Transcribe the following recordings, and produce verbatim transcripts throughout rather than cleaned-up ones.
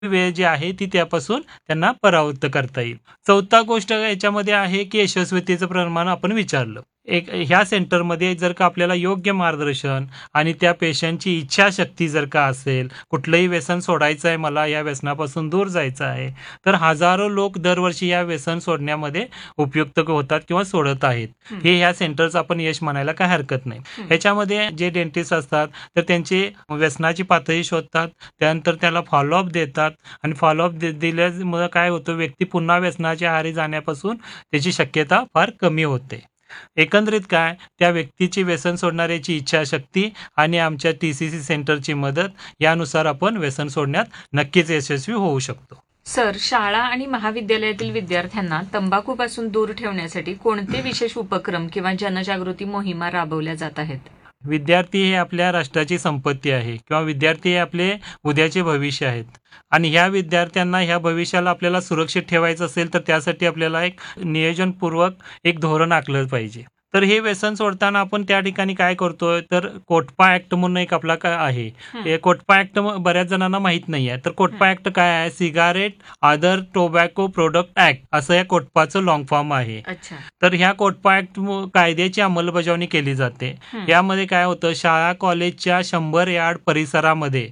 वेळ जी आहे ती त्यापासून त्यांना परावृत्त करता येईल. चौथा गोष्ट याच्यामध्ये आहे की यशस्वीतेचं प्रमाण आपण विचारलं. एक ह्या सेंटरमध्ये जर का आपल्याला योग्य मार्गदर्शन आणि त्या पेशंटची इच्छाशक्ती जर का असेल, कुठलंही व्यसन सोडायचं आहे, मला या व्यसनापासून दूर जायचं आहे, तर हजारो लोक दरवर्षी या व्यसन सोडण्यामध्ये उपयुक्त होतात किंवा सोडत आहेत. हे ह्या सेंटरचं आपण यश म्हणायला काही हरकत नाही. ह्याच्यामध्ये जे डेंटिस्ट असतात तर त्यांची व्यसनाची पातळी शोधतात, त्यानंतर त्याला फॉलोअप देतात आणि फॉलोअप दे दिल्यामुळे काय होतं, व्यक्ती पुन्हा व्यसनाच्या आहारी जाण्यापासून त्याची शक्यता फार कमी होते. एकंदरीत काय, त्या व्यक्तीची व्यसन सोडणाऱ्याची इच्छाशक्ती आणि आमच्या टी सी सी सेंटरची मदत यानुसार आपण व्यसन सोडण्यात नक्कीच यशस्वी होऊ शकतो. सर, शाळा आणि महाविद्यालयातील विद्यार्थ्यांना तंबाखूपासून दूर ठेवण्यासाठी कोणते विशेष उपक्रम किंवा जनजागृती मोहिमा राबवल्या जात आहेत? विद्यार्थी हे आपल्या राष्ट्राची संपत्ती आहे किंवा विद्यार्थी हे आपले उद्याचे भविष्य आहेत आणि ह्या विद्यार्थ्यांना ह्या भविष्याला आपल्याला सुरक्षित ठेवायचं असेल तर त्यासाठी आपल्याला एक नियोजनपूर्वक एक धोरण आखलं पाहिजे. तर हे व्यसन सोडताना आपण त्या ठिकाणी काय करतोय, तर कोटपा ऍक्ट म्हणून एक आपला काय आहे, हे कोटपा ऍक्ट बऱ्याच जणांना माहित नाही आहे. तर कोटपा ऍक्ट काय आहे, cigarette other tobacco product act असं या कोटपाचं लॉंग फॉर्म आहे. तर ह्या कोटपा ऍक्ट कायद्याची अंमलबजावणी केली जाते. यामध्ये काय होतं, शाळा कॉलेजच्या शंभर यार्ड परिसरामध्ये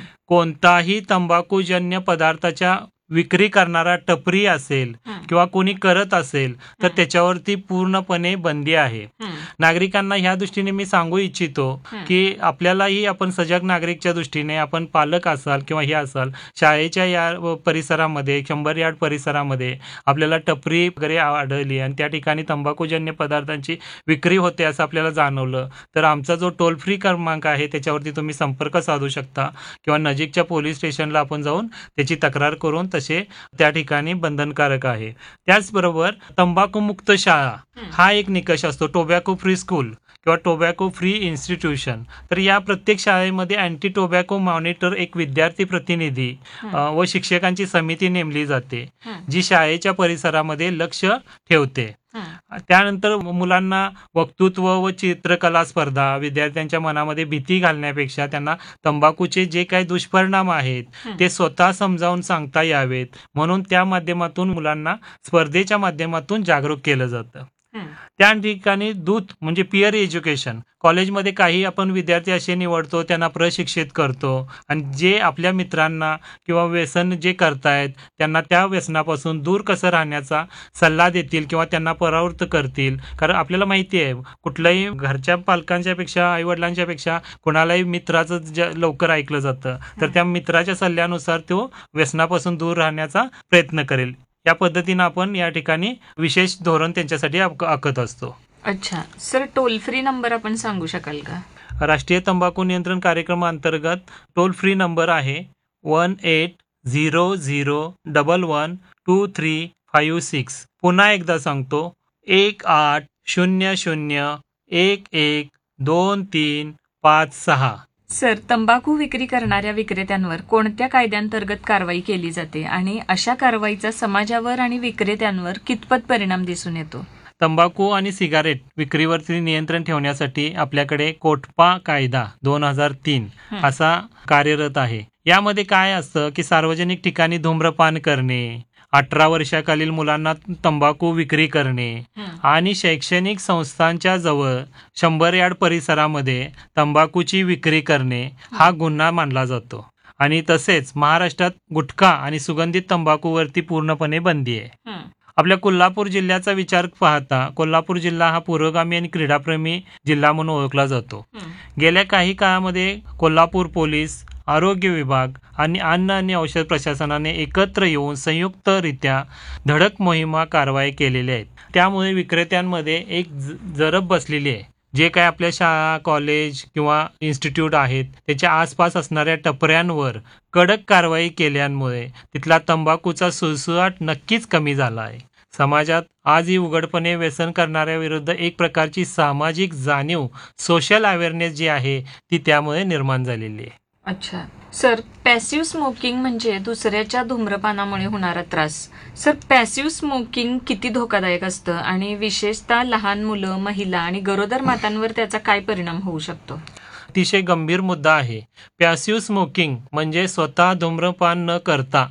कोणताही तंबाखूजन्य पदार्थाच्या विक्री करणारा टपरी असेल किंवा कोणी करत असेल तर त्याच्यावरती पूर्णपणे बंदी आहे. नागरिकांना ह्या दृष्टीने मी सांगू इच्छितो की आपल्यालाही, आपण सजग नागरिकच्या दृष्टीने, आपण पालक असाल किंवा हे असाल, शाळेच्या या परिसरामध्ये शंभर यार्ड परिसरामध्ये आपल्याला टपरी वगैरे आढळली आणि त्या ठिकाणी तंबाखूजन्य पदार्थांची विक्री होते असं आपल्याला जाणवलं तर आमचा जो टोल फ्री क्रमांक आहे त्याच्यावरती तुम्ही संपर्क साधू शकता किंवा नजीकच्या पोलीस स्टेशनला आपण जाऊन त्याची तक्रार करून तसे त्या ठिकाणी बंधनकारक आहे. त्याचबरोबर तंबाखूमुक्त शाळा हा एक निकष असतो, टोबॅको फ्री स्कूल किंवा टोबॅको फ्री इन्स्टिट्यूशन. तर या प्रत्येक शाळेमध्ये अँटी टोबॅको मॉनिटर एक विद्यार्थी प्रतिनिधी व शिक्षकांची समिती नेमली जाते जी शाळेच्या परिसरामध्ये लक्ष ठेवते. त्यानंतर मुलांना वक्तृत्व व चित्रकला स्पर्धा, विद्यार्थ्यांच्या मनामध्ये भीती घालण्यापेक्षा त्यांना तंबाखूचे जे काही दुष्परिणाम आहेत ते स्वतः समजावून सांगता यावेत म्हणून त्या माध्यमातून मुलांना स्पर्धेच्या माध्यमातून जागरूक केलं जातं. त्या ठिकाणी दूत म्हणजे पिअर एज्युकेशन, कॉलेजमध्ये काही आपण विद्यार्थी असे निवडतो, त्यांना प्रशिक्षित करतो आणि जे आपल्या मित्रांना किंवा व्यसन जे करतायत त्यांना त्या व्यसनापासून दूर कसं राहण्याचा सल्ला देतील किंवा त्यांना परावृत्त करतील. कारण आपल्याला माहिती आहे कुठल्याही घरच्या पालकांच्या पेक्षा, आईवडिलांच्या पेक्षा कोणालाही मित्राचं लवकर ऐकलं जातं, तर त्या मित्राच्या सल्ल्यानुसार तो व्यसनापासून दूर राहण्याचा प्रयत्न करेल. या पद्धतीनं आपण या ठिकाणी विशेष धोरण त्यांच्यासाठी आखत असतो. अच्छा सर, टोल फ्री नंबर आपण सांगू शकाल का? राष्ट्रीय तंबाखू नियंत्रण कार्यक्रमाअंतर्गत टोल फ्री नंबर आहे one eight zero zero double one two three five six. पुन्हा एकदा सांगतो, एक आठ शून्य शून्य एक एक दोन तीन पाच सहा. सर, तंबाखू विक्री करणाऱ्या विक्रेत्यांवर कोणत्या कायद्यांतर्गत कारवाई केली जाते आणि अशा कारवाईचा समाजावर आणि विक्रेत्यांवर कितपत परिणाम दिसून येतो? तंबाखू आणि सिगारेट विक्रीवरती नियंत्रण ठेवण्यासाठी आपल्याकडे कोटपा कायदा दोन हजार तीन असा कार्यरत आहे. यामध्ये काय असतं की सार्वजनिक ठिकाणी धूम्रपान करणे, अठरा वर्षाखालील मुलांना तंबाखू विक्री करणे आणि शैक्षणिक संस्थांच्या जवळ शंभर यार्ड परिसरामध्ये तंबाखूची विक्री करणे हा गुन्हा मानला जातो. आणि तसेच महाराष्ट्रात गुटखा आणि सुगंधित तंबाखूवरती पूर्णपणे बंदी आहे. आपल्या कोल्हापूर जिल्ह्याचा विचार पाहता कोल्हापूर जिल्हा हा पुरोगामी आणि क्रीडाप्रेमी जिल्हा म्हणून ओळखला जातो. गेल्या काही काळामध्ये कोल्हापूर पोलीस, आरोग्य विभाग आणि अन्न आणि औषध प्रशासनाने एकत्र येऊन संयुक्तरित्या धडक मोहिमा कारवाई केलेल्या आहेत. त्यामुळे विक्रेत्यांमध्ये एक जरब बसलेली आहे. जे काय आपल्या शाळा, कॉलेज किंवा इन्स्टिट्यूट आहेत त्याच्या आसपास असणाऱ्या टपऱ्यांवर कडक कारवाई केल्यामुळे तिथला तंबाखूचा सुळसुळाट नक्कीच कमी झाला आहे. समाजात आजही उघडपणे व्यसन करणाऱ्या विरुद्ध एक प्रकारची सामाजिक जाणीव, सोशल अवेअरनेस जी आहे ती त्यामुळे निर्माण झालेली आहे. अच्छा सर, पॅसिव्ह स्मोकिंग म्हणजे दुसऱ्याच्या धूम्रपानामुळे होणारा त्रास. सर, पॅसिव्ह स्मोकिंग किती धोकादायक असतं आणि विशेषतः लहान मुलं, महिला आणि गरोदर मातांवर त्याचा काय परिणाम होऊ शकतो? अतिशय गंभीर मुद्दा आहे. पॅसिव्ह स्मोकिंग म्हणजे स्वतः धूम्रपान न करता